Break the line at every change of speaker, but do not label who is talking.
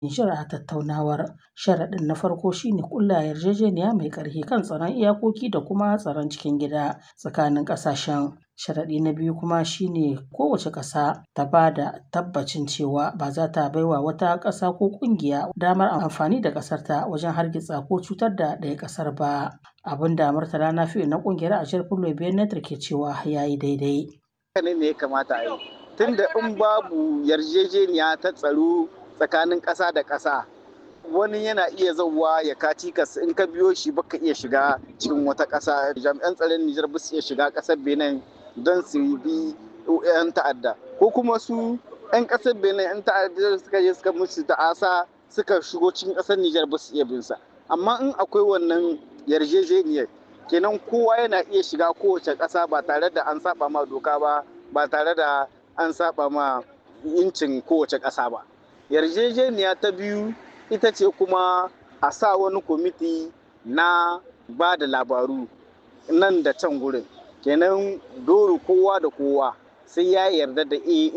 Nijar a tattaunawar. Sharaɗin na farko shine ƙulla yarjejeniya mai ƙarfi kan tsaron iyakoki da kuma tsaron cikin gida tsakanin ƙasashen. Sharaɗi na biyu kuma shine kowace ƙasa ta ba da tabbacin cewa ba za ta baiwa wata ƙasa ko ƙungiya damar amfani da ƙasarta wajen hargitsa ko cutar da ɗaya ƙasar ba. Abin da Murtala Nafi'u na ƙungiyar Agir pour le Bien-être ke cewa ya yi daidai.
Haka ne ya kamata a yi. Tunda in babu yarjejeniya ta tsaro tsakanin ƙasa da ƙasa, wani yana iya zauwa ya kaci kas in ka biyo shi baka iya shiga cikin wata ƙasa. Jami'an tsaron Nijar ba su iya shiga ƙasar Benin don su bi 'yan ta'adda, ko kuma su 'yan ƙasar Benin 'yan ta'adda suka je suka musu ta'asa suka shigo cikin ƙasar Nijar ba su iya bin sa. Amma in akwai wannan yarjejeniyar, kenan kowa yana iya shiga kowace ƙasa ba tare da an saba ma doka ba tare da an saba ma incin kowace ƙasa ba. Yarjejeniya ta biyu ita ce kuma a sa wani kwamiti na ba da labaru nan da can gurin, kenan dole kowa da kowa sai ya yarda da